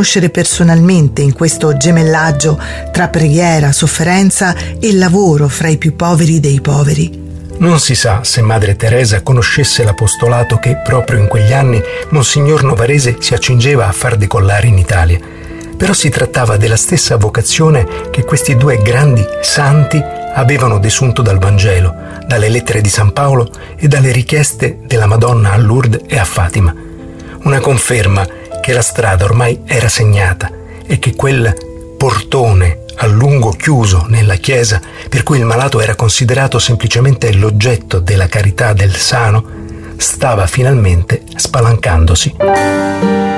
conoscere personalmente in questo gemellaggio tra preghiera, sofferenza e lavoro fra i più poveri dei poveri. Non si sa se Madre Teresa conoscesse l'apostolato che proprio in quegli anni Monsignor Novarese si accingeva a far decollare in Italia, però si trattava della stessa vocazione che questi due grandi santi avevano desunto dal Vangelo, dalle lettere di San Paolo e dalle richieste della Madonna a Lourdes e a Fatima. Una conferma che la strada ormai era segnata e che quel portone a lungo chiuso nella chiesa, per cui il malato era considerato semplicemente l'oggetto della carità del sano, stava finalmente spalancandosi.